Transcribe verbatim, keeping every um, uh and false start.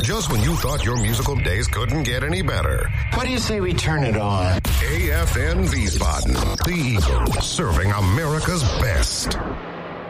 just when you thought your musical days couldn't get any better. What do you say we turn it on? A F N Wiesbaden, the Eagle, serving America's best.